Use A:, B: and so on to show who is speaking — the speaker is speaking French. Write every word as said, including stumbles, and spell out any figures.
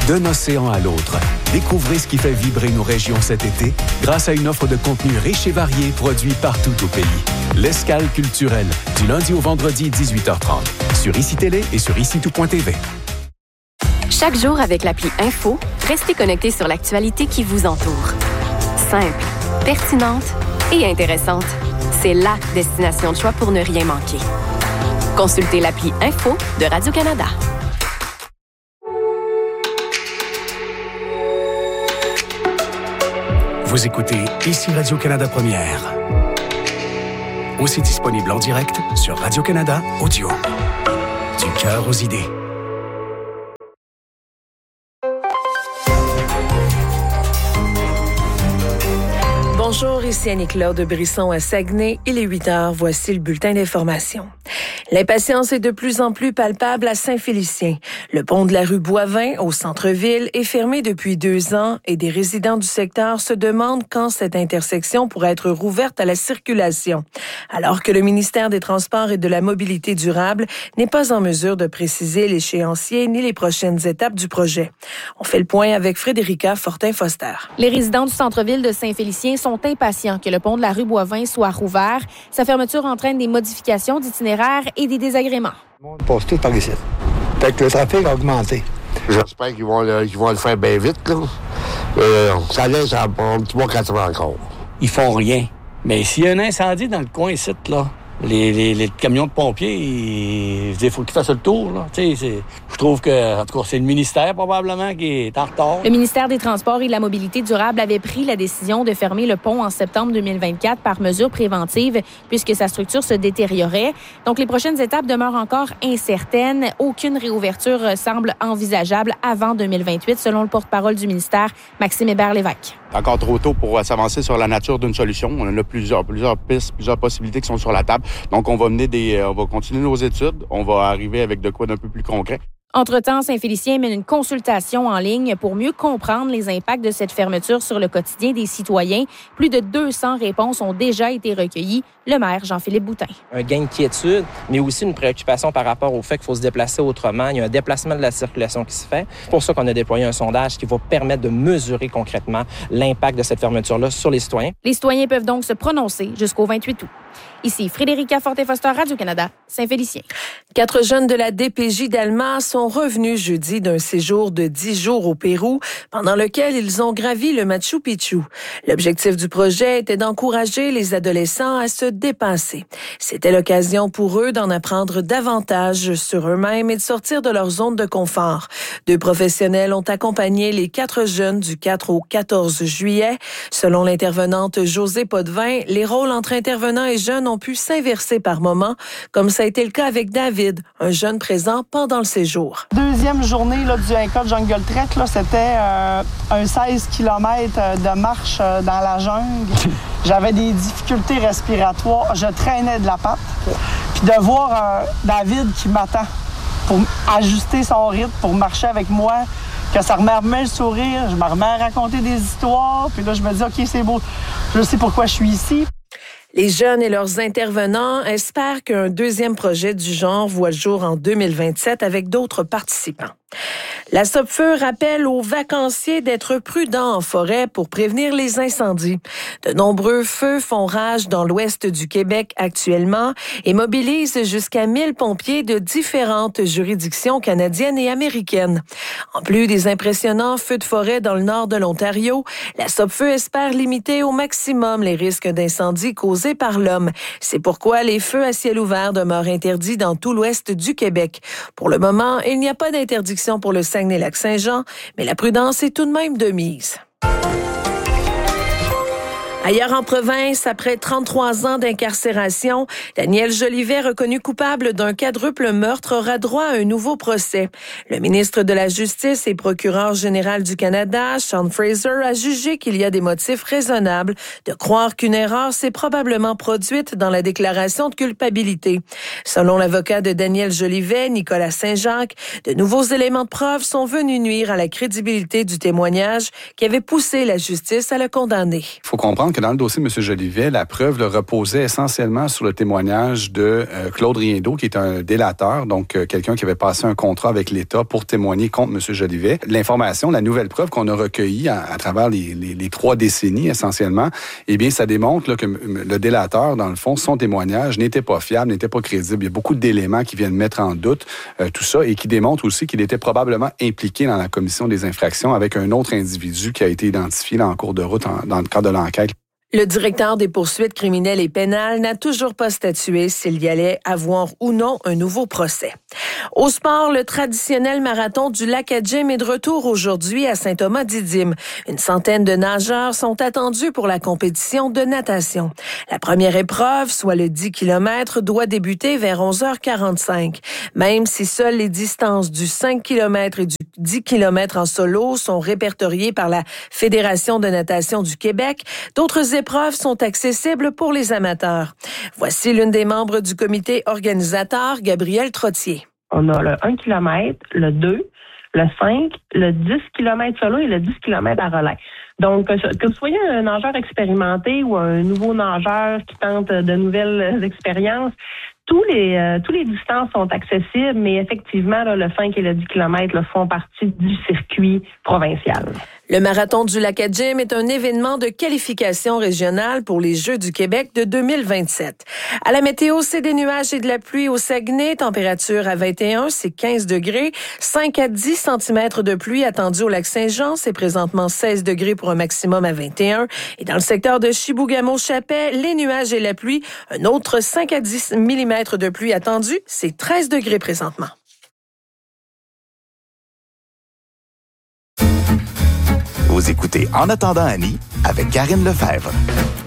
A: D'un océan à l'autre, découvrez ce qui fait vibrer nos régions cet été grâce à une offre de contenu riche et varié produit partout au pays. L'Escale culturelle, du lundi au vendredi, dix-huit heures trente, sur I C I Télé et sur ici tout point t v.
B: Chaque jour avec l'appli Info, restez connectés sur l'actualité qui vous entoure. Simple, pertinente et intéressante. C'est la destination de choix pour ne rien manquer. Consultez l'appli Info de Radio-Canada.
C: Vous écoutez ici Radio-Canada Première. Aussi disponible en direct sur Radio-Canada Audio. Du cœur aux idées.
D: Bonjour, ici Annie-Claude Brisson à Saguenay. Il est huit heures, voici le bulletin d'information. L'impatience est de plus en plus palpable à Saint-Félicien. Le pont de la rue Boivin, au centre-ville, est fermé depuis deux ans et des résidents du secteur se demandent quand cette intersection pourrait être rouverte à la circulation. Alors que le ministère des Transports et de la Mobilité durable n'est pas en mesure de préciser l'échéancier ni les prochaines étapes du projet. On fait le point avec Frédérica Fortin-Foster.
E: Les résidents du centre-ville de Saint-Félicien sont impatients que le pont de la rue Boivin soit rouvert. Sa fermeture entraîne des modifications d'itinéraire et des désagréments.
F: Le monde passe tout par ici. Fait que le trafic a augmenté.
G: J'espère qu'ils vont le, qu'ils vont le faire bien vite, là. Euh, ça laisse un petit mois, quatre ans encore.
H: Ils font rien. Mais s'il y a un incendie dans le coin ici, là, les, les, les camions de pompiers, il faut qu'ils fassent le tour, là. Tu sais, c'est, je trouve que, en tout cas, c'est le ministère, probablement, qui est en retard.
E: Le ministère des Transports et de la Mobilité durable avait pris la décision de fermer le pont en septembre deux mille vingt-quatre par mesure préventive, puisque sa structure se détériorait. Donc, les prochaines étapes demeurent encore incertaines. Aucune réouverture semble envisageable avant deux mille vingt-huit, selon le porte-parole du ministère, Maxime Hébert-Lévesque.
I: C'est encore trop tôt pour s'avancer sur la nature d'une solution. On en a plusieurs, plusieurs pistes, plusieurs possibilités qui sont sur la table. Donc, on va mener des, on va continuer nos études. On va arriver avec de quoi d'un peu plus concret.
E: Entre-temps, Saint-Félicien mène une consultation en ligne pour mieux comprendre les impacts de cette fermeture sur le quotidien des citoyens. Plus de deux cents réponses ont déjà été recueillies. Le maire, Jean-Philippe Boutin.
J: Un gain de quiétude, mais aussi une préoccupation par rapport au fait qu'il faut se déplacer autrement. Il y a un déplacement de la circulation qui se fait. C'est pour ça qu'on a déployé un sondage qui va permettre de mesurer concrètement l'impact de cette fermeture-là sur les citoyens.
E: Les citoyens peuvent donc se prononcer jusqu'au vingt-huit août. Ici Frédérica Fortin-Foster, Radio-Canada, Saint-Félicien.
D: Quatre jeunes de la D P J d'Alma sont revenus jeudi d'un séjour de dix jours au Pérou, pendant lequel ils ont gravi le Machu Picchu. L'objectif du projet était d'encourager les adolescents à se dépasser. C'était l'occasion pour eux d'en apprendre davantage sur eux-mêmes et de sortir de leur zone de confort. Deux professionnels ont accompagné les quatre jeunes du quatre au quatorze juillet. Selon l'intervenante Josée Potvin, les rôles entre intervenants et jeunes ont pu s'inverser par moments, comme ça a été le cas avec David, un jeune présent pendant le séjour.
K: Deuxième journée là, du Inca Jungle Trek, là, c'était euh, un seize kilomètres de marche euh, dans la jungle. J'avais des difficultés respiratoires, je traînais de la patte. Puis de voir euh, David qui m'attend pour ajuster son rythme, pour marcher avec moi, que ça me remet le sourire, je me remets à raconter des histoires, puis là je me dis « OK, c'est beau, je sais pourquoi je suis ici ».
D: Les jeunes et leurs intervenants espèrent qu'un deuxième projet du genre voit le jour en deux mille vingt-sept avec d'autres participants. La Sopfeu rappelle aux vacanciers d'être prudents en forêt pour prévenir les incendies. De nombreux feux font rage dans l'ouest du Québec actuellement et mobilisent jusqu'à mille pompiers de différentes juridictions canadiennes et américaines. En plus des impressionnants feux de forêt dans le nord de l'Ontario, la Sopfeu espère limiter au maximum les risques d'incendie causés par l'homme. C'est pourquoi les feux à ciel ouvert demeurent interdits dans tout l'ouest du Québec. Pour le moment, il n'y a pas d'interdiction pour le Saguenay-Lac-Saint-Jean, mais la prudence est tout de même de mise. Ailleurs en province, après trente-trois ans d'incarcération, Daniel Jolivet, reconnu coupable d'un quadruple meurtre, aura droit à un nouveau procès. Le ministre de la Justice et procureur général du Canada, Sean Fraser, a jugé qu'il y a des motifs raisonnables de croire qu'une erreur s'est probablement produite dans la déclaration de culpabilité. Selon l'avocat de Daniel Jolivet, Nicolas Saint-Jacques, de nouveaux éléments de preuve sont venus nuire à la crédibilité du témoignage qui avait poussé la justice à le condamner.
L: Il faut comprendre que dans le dossier de M. Jolivet, la preuve le reposait essentiellement sur le témoignage de euh, Claude Riendeau, qui est un délateur, donc euh, quelqu'un qui avait passé un contrat avec l'État pour témoigner contre M. Jolivet. L'information, la nouvelle preuve qu'on a recueillie à, à travers les, les, les trois décennies essentiellement, eh bien, ça démontre là, que le délateur, dans le fond, son témoignage n'était pas fiable, n'était pas crédible. Il y a beaucoup d'éléments qui viennent mettre en doute euh, tout ça et qui démontrent aussi qu'il était probablement impliqué dans la commission des infractions avec un autre individu qui a été identifié là, en cours de route en, dans le cadre de l'enquête.
D: Le directeur des poursuites criminelles et pénales n'a toujours pas statué s'il y allait avoir ou non un nouveau procès. Au sport, le traditionnel marathon du lac Adjim est de retour aujourd'hui à Saint-Thomas-Didyme. Une centaine de nageurs sont attendus pour la compétition de natation. La première épreuve, soit le dix kilomètres, doit débuter vers onze heures quarante-cinq. Même si seules les distances du cinq kilomètres et du dix kilomètres en solo sont répertoriées par la Fédération de natation du Québec, d'autres épreuves sont accessibles pour les amateurs. Voici l'une des membres du comité organisateur, Gabrielle Trottier.
M: On a le un kilomètre, le deux, le cinq, le dix kilomètres solo et le dix kilomètres à relais. Donc, que vous soyez un nageur expérimenté ou un nouveau nageur qui tente de nouvelles expériences, tous les euh, tous les distances sont accessibles, mais effectivement, là, le cinq et le dix kilomètres là, font partie du circuit provincial.
D: Le marathon du lac Adjim est un événement de qualification régionale pour les Jeux du Québec de deux mille vingt-sept. À la météo, c'est des nuages et de la pluie au Saguenay. Température à vingt et un, c'est quinze degrés. cinq à dix centimètres de pluie attendus au lac Saint-Jean. C'est présentement seize degrés pour un maximum à vingt et un. Et dans le secteur de Chibougamau-Chapais, les nuages et la pluie. Un autre cinq à dix millimètres de pluie attendus. C'est treize degrés présentement.
N: Vous écoutez En attendant Annie avec Karine Lefebvre.